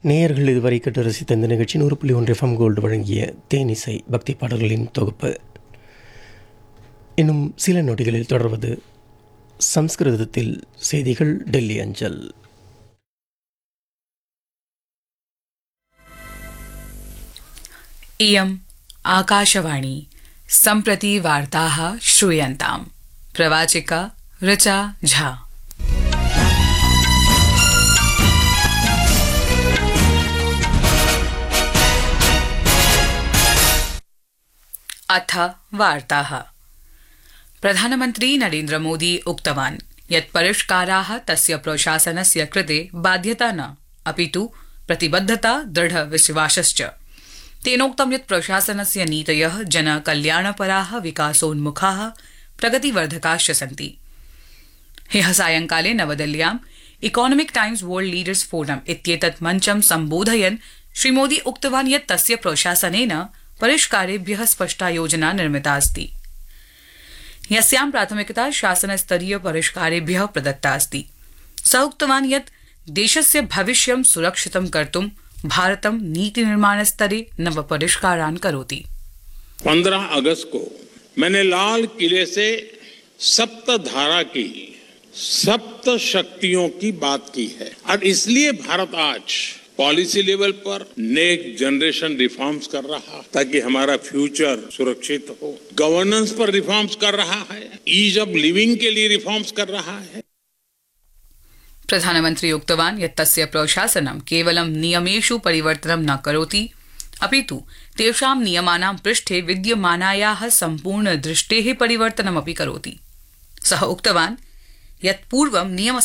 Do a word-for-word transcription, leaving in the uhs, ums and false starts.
நேயர்கள் இதுவரை கேட்டு ரசித்த இந்த நிகழ்ச்சி நூறு புள்ளி ஒன்று எஃப்எம் கோல்டு வழங்கிய தேனிசை பக்தி பாடல்களின் தொகுப்பு. இன்னும் சில நொடிகளில் தொடர்வது சம்ஸ்கிருதத்தில் செய்திகள் டெல்லி அஞ்சல். इयम् आकाशवाणी सम्प्रति वार्ताः श्रूयन्ताम्. प्रवाचिका ऋचा झा. अथ वार्ताः. प्रधानमन्त्री नरेन्द्र मोदी उक्तवान् यत् परिष्काराः तस्य प्रशासनस्य कृते बाध्यता न अपितु प्रतिबद्धता दृढविश्वासश्च. तेनोक्तं यत् प्रशासनस्य नीतयः जनकल्याणपराः विकासोन्मुखाः प्रगतिवर्धकाश्च सन्ति. ह्यः सायंकाले नवदिल्ल्याम् economic times world leaders forum इत्येतत् मञ्चं सम्बोधयन् श्रीमोदी उक्तवान् यत् तस्य प्रशासनेन परिष्कारेभ्यः स्पष्टा योजना निर्मिता अस्ति, यस्यां प्राथमिकता शासनस्तरीय परिष्कारेभ्यः प्रदत्ता अस्ति. सः उक्तवान् यत् देशस्य भविष्यं सुरक्षितं कर्तुं भारतम नीति निर्माण स्तरे नव परिष्कारान् करोति. पंद्रह अगस्त को मैंने लाल किले से सप्त धारा की सप्त शक्तियों की बात की है और इसलिए भारत आज पॉलिसी लेवल पर नेक्स्ट जनरेशन रिफॉर्म्स कर रहा है ताकि हमारा फ्यूचर सुरक्षित हो. गवर्नेंस पर रिफॉर्म्स कर रहा है, ईज ऑफ लिविंग के लिए रिफॉर्म्स कर रहा है. प्रधानमन्त्री उक्तवान् यत् तस्य प्रशासनं केवलं नियमेषु परिवर्तनं न करोति अपितु तेषां नियमानां पृष्ठे विद्यमानायाः सम्पूर्णदृष्टेः परिवर्तनमपि करोति. सः उक्तवान् यत् पूर्वं नियम